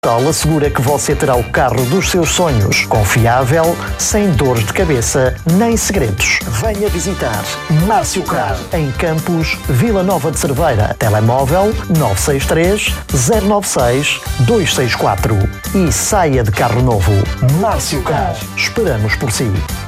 Ela assegura que você terá o carro dos seus sonhos, confiável, sem dores de cabeça nem segredos. Venha visitar Márcio Car em Campos, Vila Nova de Cerveira. Telemóvel 963 096 264 e saia de carro novo. Márcio Car. Esperamos por si.